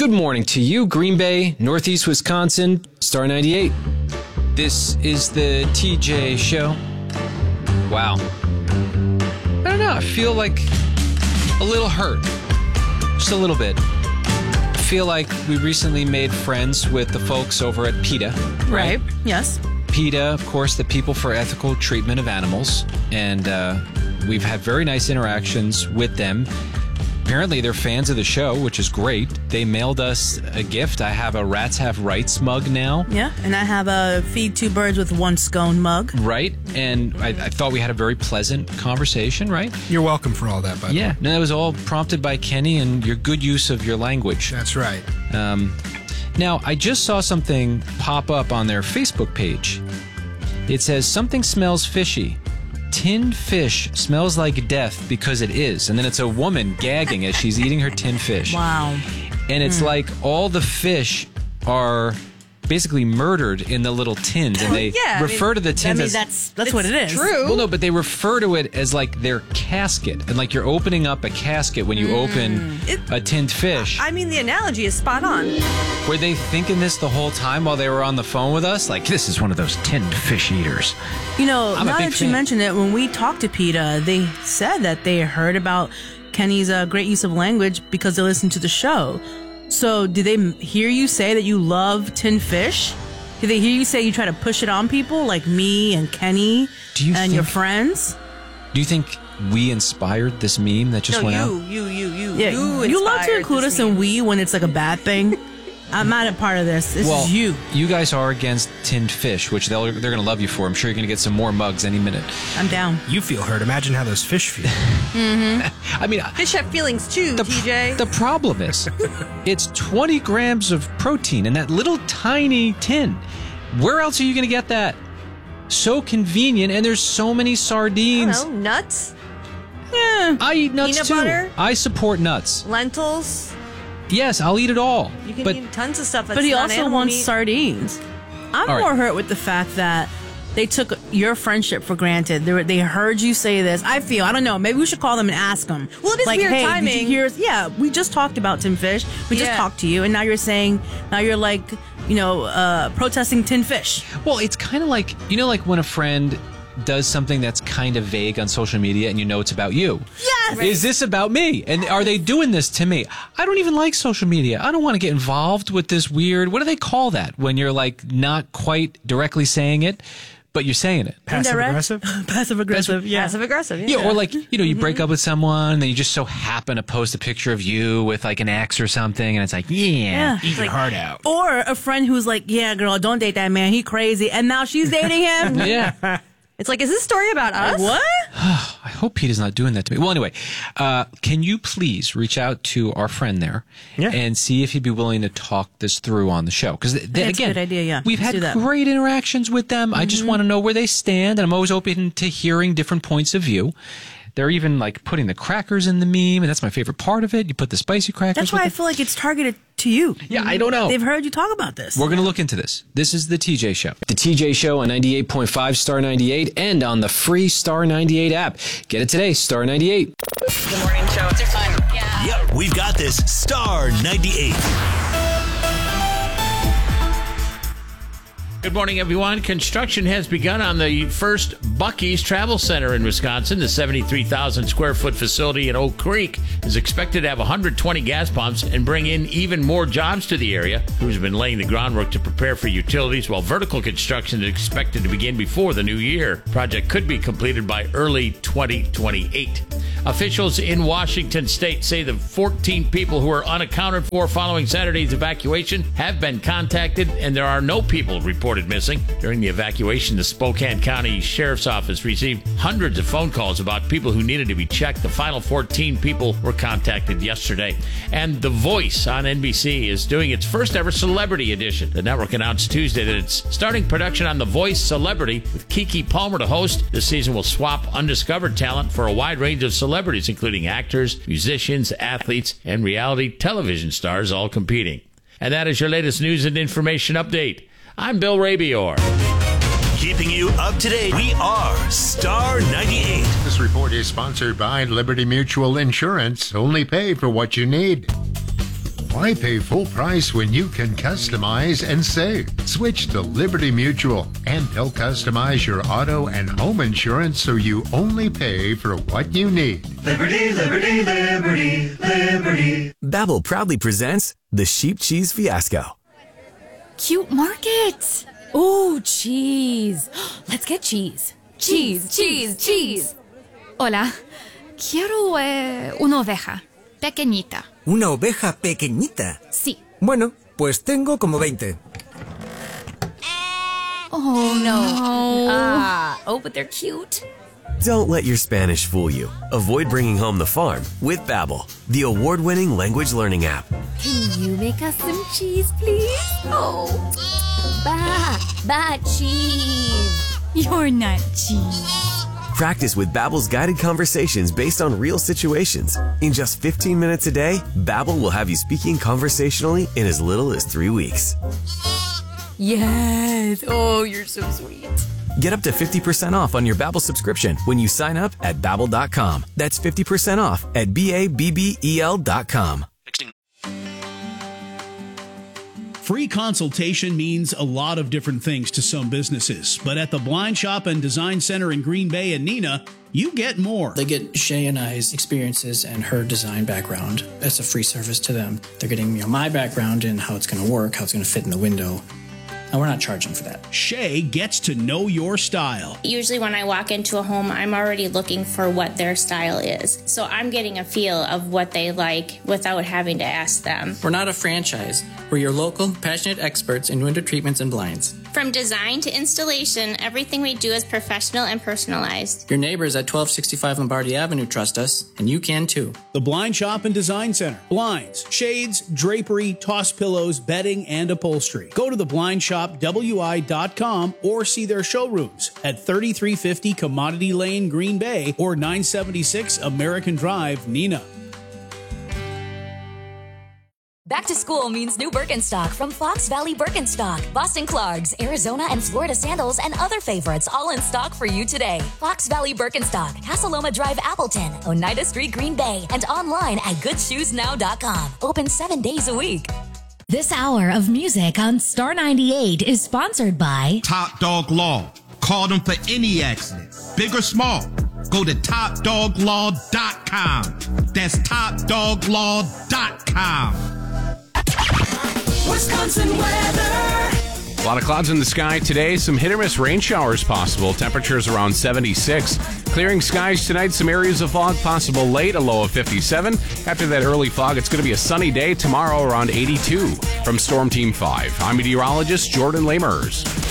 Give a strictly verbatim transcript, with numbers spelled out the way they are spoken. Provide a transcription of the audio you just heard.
Good morning to you, Green Bay, Northeast Wisconsin, Star ninety-eight. This is the T J Show. Wow. I don't know, I feel like a little hurt. Just a little bit. I feel like we recently made friends with the folks over at PETA. Right, right. Yes. PETA, of course, the People for Ethical Treatment of Animals. And uh, we've had very nice interactions with them. Apparently, they're fans of the show, which is great. They mailed us a gift. I have a Rats Have Rights mug now. Yeah, and I have a Feed Two Birds with One Scone mug. Right, and I, I thought we had a very pleasant conversation, right? You're welcome for all that, by the way. Yeah, no, that was all prompted by Kenny and your good use of your language. That's right. Um, now, I just saw something pop up on their Facebook page. It says, something smells fishy. Tinned fish smells like death because it is. And then it's a woman gagging as she's eating her tinned fish. Wow. And it's mm. like all the fish are basically murdered in the little tins, and they yeah, refer I mean, to the tins I mean, as... that's, that's what it is. True. Well, no, but they refer to it as like their casket. And like you're opening up a casket when you mm. open it, a tinned fish. I mean, the analogy is spot on. Were they thinking this the whole time while they were on the phone with us? Like, this is one of those tinned fish eaters. You know, I'm now that fan. you mentioned it, when we talked to PETA, they said that they heard about Kenny's uh, great use of language because they listened to the show. So did they hear you say that you love tinned fish? Did they hear you say you try to push it on people like me and Kenny Do you and think, your friends? Do you think we inspired this meme that just no, went you, out? you, you, you, Yeah, you, you love to include us meme. in we when it's like a bad thing. I'm not a part of this. This well, is you. You guys are against tinned fish, which they'll, they're going to love you for. I'm sure you're going to get some more mugs any minute. I'm down. You feel hurt. Imagine how those fish feel. mm-hmm. I mean, fish have feelings too, the, T J. The problem is, it's twenty grams of protein in that little tiny tin. Where else are you going to get that? So convenient, and there's so many sardines. I don't know, nuts? Yeah. I eat nuts Peanut too. butter? I support nuts. Lentils? Yes, I'll eat it all. You can but eat tons of stuff that's But he not also animal wants meat. sardines. I'm All right. more hurt with the fact that they took your friendship for granted. They, were, they heard you say this. I feel, I don't know, maybe we should call them and ask them. Well, it is like, weird hey, timing. Did you hear us? Yeah, we just talked about Tin Fish. We just Yeah. talked to you, and now you're saying, now you're like, you know, uh, protesting Tin Fish. Well, it's kind of like, you know, like when a friend does something that's kind of vague on social media and you know it's about you. Yes! Is this about me? And are they doing this to me? I don't even like social media. I don't want to get involved with this weird, what do they call that? When you're like not quite directly saying it, but you're saying it. Passive Indirect? aggressive? Passive aggressive, yeah. Passive aggressive, yeah. Yeah, or like, you know, you break up with someone and then you just so happen to post a picture of you with like an ex or something and it's like, yeah. Yeah. Eat your heart out. Or a friend who's like, yeah, girl, don't date that man. He crazy. And now she's dating him. Yeah. It's like, is this story about us? What? I hope Peter's not doing that to me. Well, anyway, uh, can you please reach out to our friend there Yeah. and see if he'd be willing to talk this through on the show? Because, That's again, a good idea, yeah. we've Let's had do that. great interactions with them. Mm-hmm. I just want to know where they stand, and I'm always open to hearing different points of view. They're even like putting the crackers in the meme, and that's my favorite part of it. You put the spicy crackers. That's why with I it. feel like it's targeted to you. Yeah, I don't know. They've heard you talk about this. We're going to look into this. This is the T J Show. The T J Show on ninety-eight point five Star ninety-eight and on the free Star ninety-eight app. Get it today, Star ninety-eight. The morning show. It's your time. Yeah. Yep, we've got this. Star ninety-eight. Good morning, everyone. Construction has begun on the first Buc-ee's Travel Center in Wisconsin. The seventy-three thousand square foot facility in Oak Creek is expected to have one hundred twenty gas pumps and bring in even more jobs to the area. Crews have been laying the groundwork to prepare for utilities, while vertical construction is expected to begin before the new year. Project could be completed by early twenty twenty-eight. Officials in Washington state say the fourteen people who are unaccounted for following Saturday's evacuation have been contacted, and there are no people reported missing. During the evacuation, the Spokane County Sheriff's Office received hundreds of phone calls about people who needed to be checked. The final fourteen people were contacted yesterday. And The Voice on N B C is doing its first ever celebrity edition. The network announced Tuesday that it's starting production on The Voice Celebrity with Keke Palmer to host. This season will swap undiscovered talent for a wide range of celebrities, including actors, musicians, athletes, and reality television stars, all competing. And that is your latest news and information update. I'm Bill Rabior. Keeping you up to date, we are Star ninety-eight. This report is sponsored by Liberty Mutual Insurance. Only pay for what you need. Why pay full price when you can customize and save? Switch to Liberty Mutual, and they'll customize your auto and home insurance so you only pay for what you need. Liberty, liberty, liberty, liberty. Babbel proudly presents the Sheep Cheese Fiasco. Cute market. Ooh, cheese. Let's get cheese. Cheese, cheese, cheese. Hola. Quiero eh, una oveja. Pequeñita. ¿Una oveja pequeñita? Sí. Bueno, pues tengo como veinte. Oh, no. Ah, oh, but they're cute. Don't let your Spanish fool you. Avoid bringing home the farm with Babbel, the award-winning language learning app. Can you make us some cheese, please? Oh. Ba, ba, cheese. You're not cheese. Practice with Babbel's guided conversations based on real situations. In just fifteen minutes a day, Babbel will have you speaking conversationally in as little as three weeks. Yes. Oh, you're so sweet. Get up to fifty percent off on your Babbel subscription when you sign up at Babbel dot com. That's fifty percent off at B A B B E L dot com. Free consultation means a lot of different things to some businesses, but at the Blind Shop and Design Center in Green Bay and Neenah, you get more. They get Shay and I's experiences and her design background. That's a free service to them. They're getting, you know, my background and how it's going to work, how it's going to fit in the window. And we're not charging for that. Shay gets to know your style. Usually when I walk into a home, I'm already looking for what their style is. So I'm getting a feel of what they like without having to ask them. We're not a franchise. We're your local, passionate experts in window treatments and blinds. From design to installation, everything we do is professional and personalized. Your neighbors at twelve sixty-five Lombardi Avenue trust us, and you can too. The Blind Shop and Design Center. Blinds, shades, drapery, toss pillows, bedding, and upholstery. Go to the blind shop W I dot com or see their showrooms at thirty-three fifty Commodity Lane, Green Bay, or nine seventy-six American Drive, Neenah. Back to school means new Birkenstock from Fox Valley Birkenstock. Boston Clarks, Arizona and Florida sandals, and other favorites all in stock for you today. Fox Valley Birkenstock, Casaloma Drive, Appleton, Oneida Street, Green Bay, and online at good shoes now dot com. Open seven days a week. This hour of music on Star ninety-eight is sponsored by Top Dog Law. Call them for any accident, big or small. Go to top dog law dot com. That's top dog law dot com. Wisconsin weather. A lot of clouds in the sky today. Some hit or miss rain showers possible. Temperatures around seventy-six. Clearing skies tonight. Some areas of fog possible late. A low of fifty-seven. After that early fog, it's going to be a sunny day tomorrow around eighty-two. From Storm Team five, I'm meteorologist Jordan Lamers.